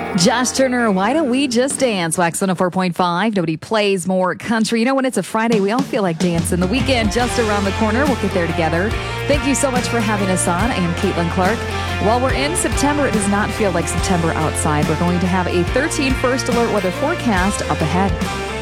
Josh Turner, why don't we just dance? Wax 104.5. Nobody plays more country. You know, when it's a Friday, we all feel like dancing. The weekend just around the corner. We'll get there together. Thank you so much for having us on. I am Caitlin Clark. While we're in September, it does not feel like September outside. We're going to have a 13 first alert weather forecast up ahead.